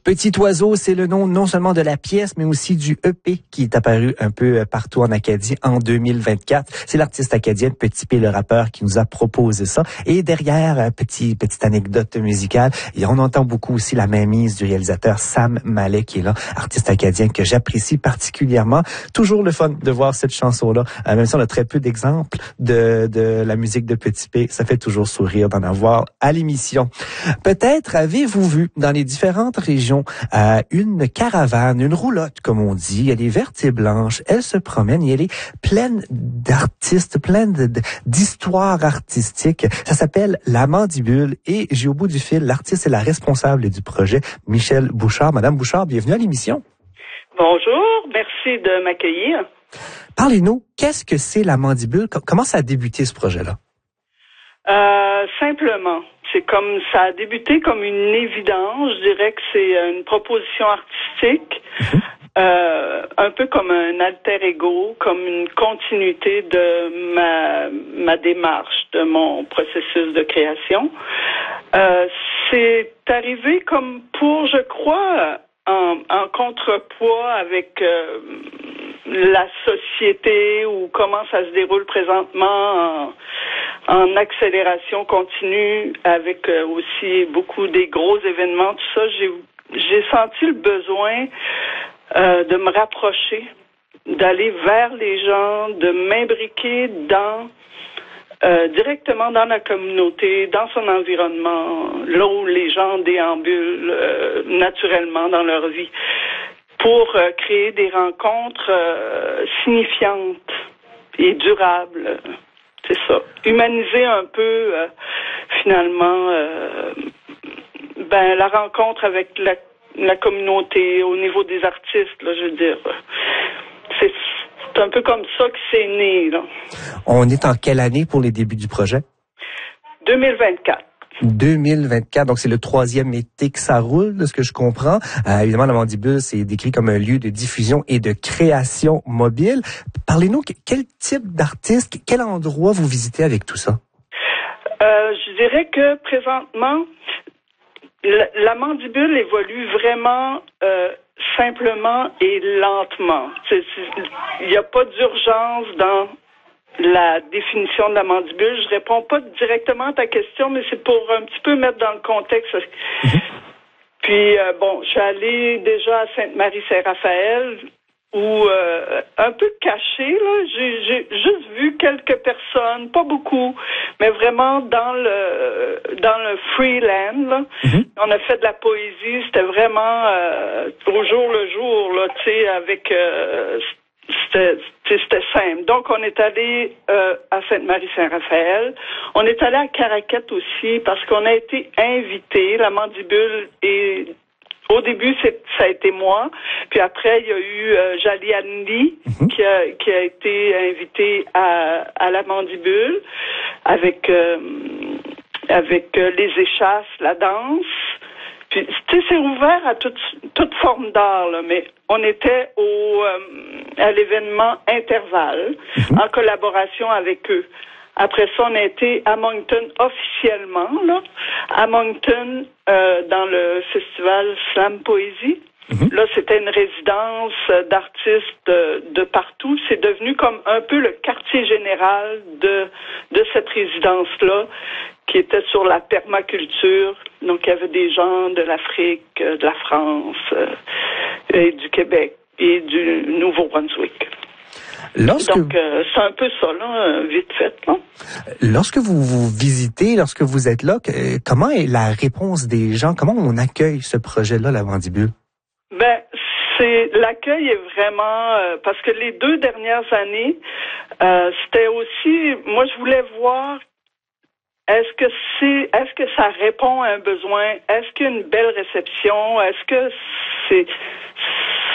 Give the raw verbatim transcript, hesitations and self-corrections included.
Petit oiseau, c'est le nom non seulement de la pièce, mais aussi du E P qui est apparu un peu partout en Acadie en deux mille vingt-quatre. C'est l'artiste acadienne Petit P, le rappeur, qui nous a proposé ça. Et derrière, petit, petite anecdote musicale, et on entend beaucoup aussi la mainmise du réalisateur Sam Mallet, qui est là, artiste acadien que j'apprécie particulièrement. Toujours le fun de voir cette chanson-là. Euh, même si on a très peu d'exemples de, de la musique de Petit P, ça fait toujours sourire d'en avoir à l'émission. Peut-être avez-vous vu dans les différentes régions euh, une caravane, une roulotte comme on dit. Elle est verte et blanche, elle se promène et elle est pleine d'artistes, pleine de, de, d'histoires artistiques. Ça s'appelle La Mandibule et j'ai au bout du fil l'artiste et la responsable du projet, Michèle Bouchard. Madame Bouchard, bienvenue à l'émission. Bonjour, merci de m'accueillir. Parlez-nous, qu'est-ce que c'est La Mandibule? Comment ça a débuté ce projet-là? Euh, simplement, c'est comme ça a débuté comme une évidence. Je dirais que c'est une proposition artistique, mmh. euh, un peu comme un alter ego, comme une continuité de ma ma démarche, de mon processus de création. Euh, c'est arrivé comme pour, je crois, en, en contrepoids avec euh, la société ou comment ça se déroule présentement en, en accélération continue avec euh, aussi beaucoup des gros événements, tout ça, j'ai j'ai senti le besoin euh, de me rapprocher, d'aller vers les gens, de m'imbriquer dans euh, directement dans la communauté, dans son environnement, là où les gens déambulent euh, naturellement dans leur vie, pour euh, créer des rencontres euh, signifiantes et durables. C'est ça. Humaniser un peu, euh, finalement, euh, ben la rencontre avec la, la communauté au niveau des artistes, là, je veux dire. C'est, c'est un peu comme ça que c'est né, là. On est en quelle année pour les débuts du projet? deux mille vingt-quatre. deux mille vingt-quatre, donc c'est le troisième été que ça roule, de ce que je comprends. Euh, évidemment, la Mandibule, c'est décrit comme un lieu de diffusion et de création mobile. Parlez-nous, quel type d'artiste, quel endroit vous visitez avec tout ça? Euh, je dirais que présentement, la, la Mandibule évolue vraiment euh, simplement et lentement. Il n'y a pas d'urgence dans la définition de la Mandibule. Je réponds pas directement à ta question, mais c'est pour un petit peu mettre dans le contexte. Mm-hmm. Puis, euh, bon, je suis allée déjà à Sainte-Marie-Saint-Raphaël, où, euh, un peu caché, là, j'ai, j'ai juste vu quelques personnes, pas beaucoup, mais vraiment dans le dans le freeland, là. Mm-hmm. On a fait de la poésie, c'était vraiment euh, au jour le jour, là, tu sais, avec... Euh, C'était, c'était simple. Donc, on est allé euh, à Sainte-Marie-Saint-Raphaël. On est allé à Caraquette aussi parce qu'on a été invités. La Mandibule et au début, c'est, ça a été moi. Puis après, il y a eu euh, Jali Anli mm-hmm. qui a qui a été invité à à la Mandibule avec euh, avec euh, les échasses, la danse. Puis, tu sais, c'est ouvert à toute, toute forme d'art, là, mais on était au, euh, à l'événement Intervalle, mm-hmm. en collaboration avec eux. Après ça, on a été à Moncton officiellement, là, à Moncton, euh, dans le festival Slam Poésie. Mm-hmm. Là, c'était une résidence d'artistes de, de partout. C'est devenu comme un peu le quartier général de, de cette résidence-là, qui était sur la permaculture. Donc, il y avait des gens de l'Afrique, de la France, euh, et du Québec et du Nouveau-Brunswick. Lorsque Donc, euh, c'est un peu ça, là, vite fait, là. Lorsque vous vous visitez, lorsque vous êtes là, que, comment est la réponse des gens? Comment on accueille ce projet-là, la Mandibule? Ben, c'est l'accueil est vraiment euh, parce que les deux dernières années, euh, c'était aussi, moi, je voulais voir. Est-ce que c'est, est-ce que ça répond à un besoin? Est-ce qu'il y a une belle réception? Est-ce que c'est,